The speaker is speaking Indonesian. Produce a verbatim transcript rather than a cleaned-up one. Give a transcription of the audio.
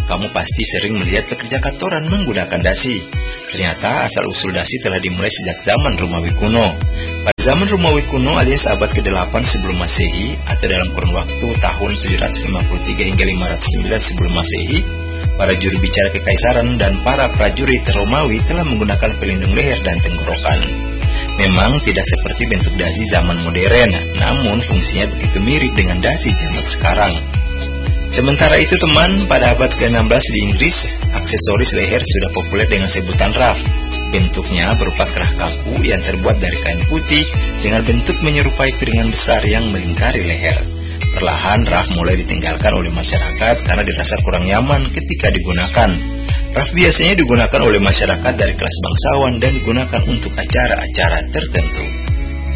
kamu pasti sering melihat pekerja kantoran menggunakan dasi. Ternyata asal-usul dasi telah dimulai sejak zaman Romawi kuno. Pada zaman Romawi kuno alias abad kedelapan sebelum Masehi, atau dalam kurun waktu tahun tujuh ratus lima puluh tiga hingga lima ratus sembilan sebelum Masehi, para juru bicara kekaisaran dan para prajurit Romawi telah menggunakan pelindung leher dan tenggorokan. Memang tidak seperti bentuk dasi zaman modern, namun fungsinya begitu mirip dengan dasi zaman sekarang. Sementara itu teman, pada abad ke enam belas di Inggris, aksesoris leher sudah populer dengan sebutan ruff. Bentuknya berupa kerah kaku yang terbuat dari kain putih dengan bentuk menyerupai piringan besar yang melingkari leher. Perlahan ruff mulai ditinggalkan oleh masyarakat karena dirasa kurang nyaman ketika digunakan. Ruff biasanya digunakan oleh masyarakat dari kelas bangsawan dan digunakan untuk acara-acara tertentu.